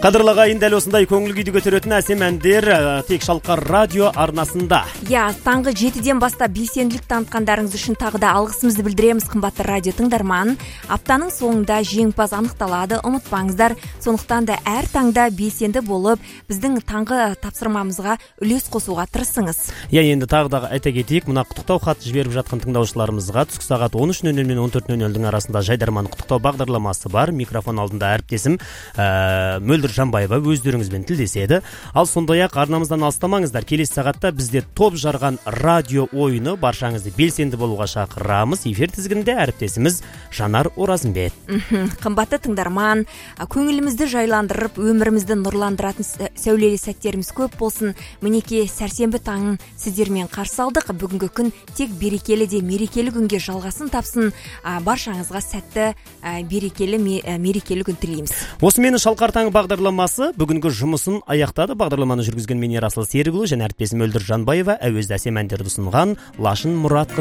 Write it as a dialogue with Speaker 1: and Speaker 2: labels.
Speaker 1: Қадірлі ағайын, дәл осындай көңіл күйді көтеретін әсем әндер тек Шалқар радио арнасында.
Speaker 2: Таңғы 7-ден бастап белсенділік танытқандарыңыз үшін тағы да алғысымызды білдіреміз, қымбатты радио тыңдарман. Аптаның соңында жеңімпаз анықталады, ұмытпаңыздар. Сондықтан да әр таңда белсенді болып, біздің таңғы тапсырмамызға үлес қосуға тырысыңыз.
Speaker 1: Енді тағы да айта кетейік, мына құттықтау хат жіберіп жатқан тыңдаушыларымызға түскі сағат 13:00 мен 14:00 арасында жайдарман құттықтау бағдарламасы бар. Микрофон алдында әріптесім Мөлдір Жанбаева өздеріңізбен тілдеседі. Ал сондай-ақ арнамыздан алыстамаңыздар. Келесі сағатта бізде топ жарған радио ойыны, баршаңызды белсенді болуға шақырамыз. Эфир тізгінінде әріптесіміз Жанар Оразымбет.
Speaker 2: Қымбатты тыңдарман, көңілімізді жайландырып, өмірімізді нұрландыратын сәулелі сәттеріміз көп болсын. Мінеке, сәрсенбі таңын сіздермен қарсы алдық. Бүгінгі күн тек берекелі де мерекелі күнге жалғасын тапсын. Баршаңызға сәтті, берекелі, мерекелі күн тілейміз.
Speaker 1: Осымен Шалқар таңы бағдарламасы бүгінгі жұмысын аяқтады. Бағдарламаны жүргізген мен Ерасыл Серікұлы және әріптесім Мөлдір Жанбаева, әуезді әсем әндерді ұсынған Лашын Мұратқызы.